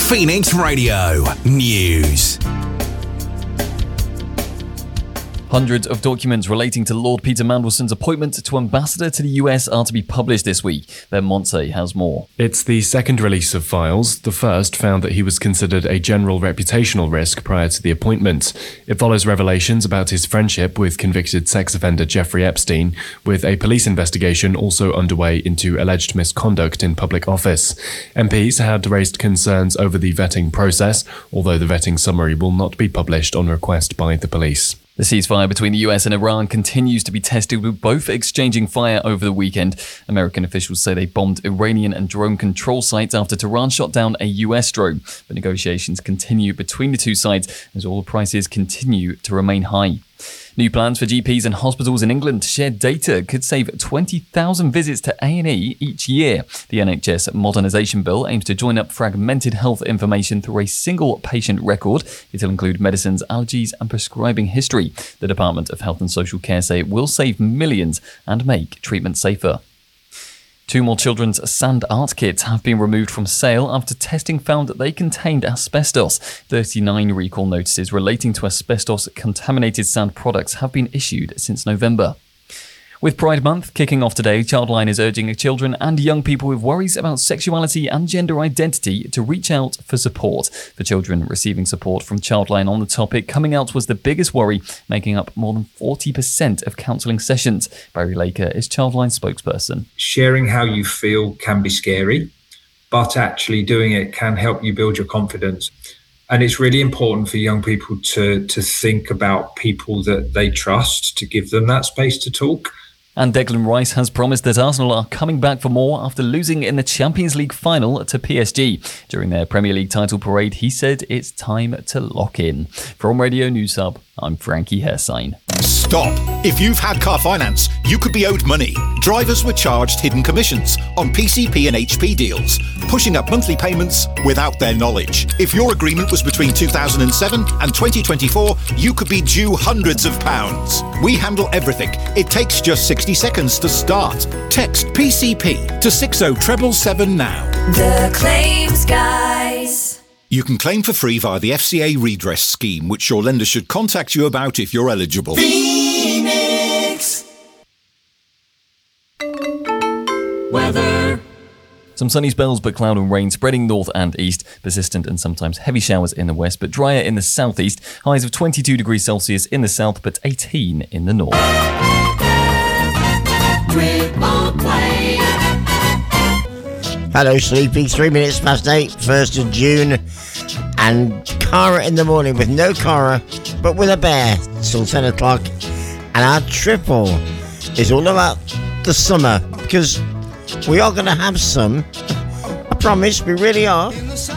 Phoenix Radio News. Hundreds of documents relating to Lord Peter Mandelson's appointment to ambassador to the US are to be published this week. Ben Montse has more. It's the second release of files. The first found that he was considered a general reputational risk prior to the appointment. It follows revelations about his friendship with convicted sex offender Jeffrey Epstein, with a police investigation also underway into alleged misconduct in public office. MPs had raised concerns over the vetting process, although the vetting summary will not be published on request by the police. The ceasefire between the US and Iran continues to be tested, with both exchanging fire over the weekend. American officials say they bombed Iranian and drone control sites after Tehran shot down a US drone. But negotiations continue between the two sides as oil prices continue to remain high. New plans for GPs and hospitals in England to share data could save 20,000 visits to A&E each year. The NHS Modernisation Bill aims to join up fragmented health information through a single patient record. It'll include medicines, allergies and prescribing history. The Department of Health and Social Care say it will save millions and make treatment safer. 2 more children's sand art kits have been removed from sale after testing found that they contained asbestos. 39 recall notices relating to asbestos-contaminated sand products have been issued since November. With Pride Month kicking off today, Childline is urging children and young people with worries about sexuality and gender identity to reach out for support. For children receiving support from Childline on the topic, coming out was the biggest worry, making up more than 40% of counselling sessions. Barry Laker is Childline's spokesperson. Sharing how you feel can be scary, but actually doing it can help you build your confidence. And it's really important for young people to think about people that they trust, to give them that space to talk. And Declan Rice has promised that Arsenal are coming back for more after losing in the Champions League final to PSG. During their Premier League title parade, he said it's time to lock in. From Radio News Hub, I'm Frankie Hersign. Stop! If you've had car finance, you could be owed money. Drivers were charged hidden commissions on PCP and HP deals, pushing up monthly payments without their knowledge. If your agreement was between 2007 and 2024, you could be due hundreds of pounds. We handle everything. It takes just 60 seconds to start. Text PCP to 60777 now. The Claims Guys. You can claim for free via the FCA redress scheme, which your lender should contact you about if you're eligible. Phoenix. Weather. Some sunny spells, but cloud and rain spreading north and east. Persistent and sometimes heavy showers in the west, but drier in the southeast. Highs of 22 degrees Celsius in the south, but 18 in the north. Hello, Sleepy. 3 minutes past 8, 1st of June. And Cara in the morning with no Cara, but with a bear till 10 o'clock. And our triple is all about the summer, because we are going to have some. I promise, we really are.